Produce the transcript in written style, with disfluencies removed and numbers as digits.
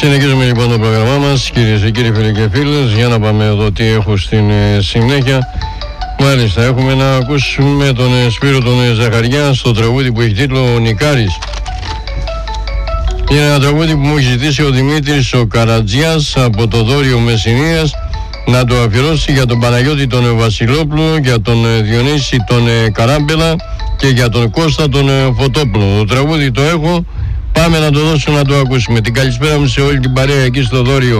Συνεχίζουμε λοιπόν το πρόγραμμά μας, κυρίες και κύριοι, φίλοι και φίλες. Για να πάμε εδώ τι έχω στην συνέχεια. Μάλιστα, έχουμε να ακούσουμε τον Σπύρο τον Ζαχαριά στο τραγούδι που έχει τίτλο «Νικάρης». Είναι ένα τραγούδι που μου έχει ζητήσει ο Δημήτρης ο Καρατζιάς από το Δόριο Μεσσηνίας να το αφιερώσει για τον Παναγιώτη τον Βασιλόπουλο, για τον Διονύση τον Καράμπελα και για τον Κώστα τον Φωτόπουλο. Το τραγούδι το έχω, πάμε να το δώσω να το ακούσουμε. Την καλησπέρα μου σε όλη την παρέα εκεί στο Δόριο.